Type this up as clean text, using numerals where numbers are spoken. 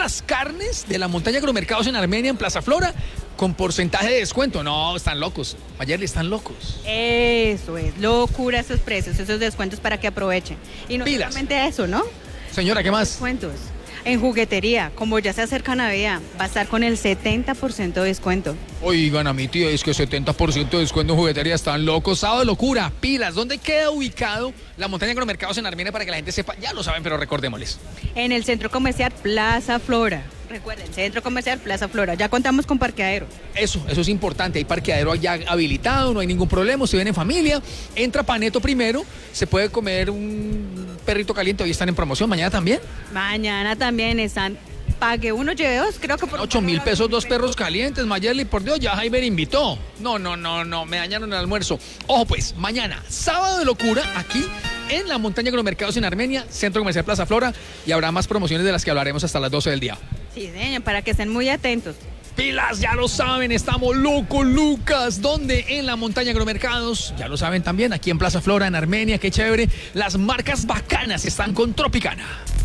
las carnes de la montaña Agromercados en Armenia, en Plaza Flora, con porcentaje de descuento. No, están locos. Mayerly, están locos. Eso es, locura esos precios, esos descuentos para que aprovechen. Y no Pilas. solamente eso, ¿no? Señora, ¿qué más? Descuentos. En juguetería, como ya se acerca Navidad, va a estar con el 70% de descuento. Oigan, a mi tía, es que 70% de descuento en juguetería, están locos. Sábado de locura, pilas. ¿Dónde queda ubicado la montaña Agromercados en Armenia para que la gente sepa? Ya lo saben, pero recordémosles. En el centro comercial Plaza Flora. Recuerden, centro comercial Plaza Flora. Ya contamos con parqueadero. Eso es importante. Hay parqueadero ya habilitado, no hay ningún problema. Si viene en familia, entra Paneto primero, se puede comer un perrito caliente. Hoy están en promoción, mañana también. Mañana también están. Pague uno, lleve dos, creo que por 8.000 pesos, dos perros calientes, Mayerly, por Dios, ya Jaime invitó. No, me dañaron el almuerzo. Ojo pues, mañana, sábado de locura, aquí en la montaña Agromercados en Armenia, Centro Comercial Plaza Flora, y habrá más promociones de las que hablaremos hasta las 12 del día. Sí, señor, para que estén muy atentos. Pilas, ya lo saben, estamos locos, Lucas. ¿Dónde? En la montaña Agromercados. Ya lo saben también, aquí en Plaza Flora, en Armenia, qué chévere. Las marcas bacanas están con Tropicana.